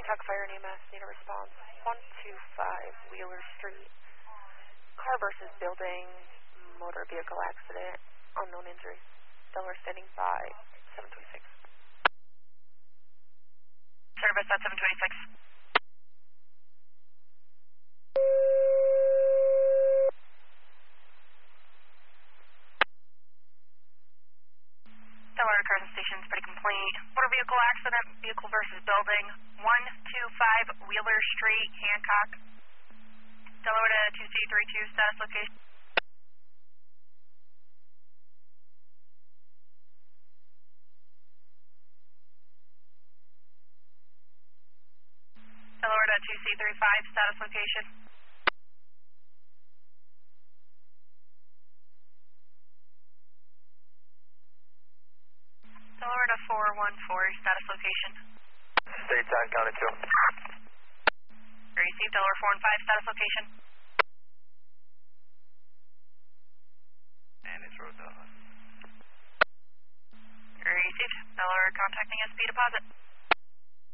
Hancock Fire and EMS, need a response. 125 Wheeler Street. Car versus building, motor vehicle accident, unknown injuries. Delaware standing by, 726. Service at 726. Delaware Carson Station is pretty complete. Motor vehicle accident, vehicle versus building, 125 Wheeler Street, Hancock. Delaware to 2C32, status location. Delaware to 2C35, status location. Delaware to 414, status location. State time, counted 2. Received Delaware 415, status location. And it's road down. Received Delaware contacting SP deposit.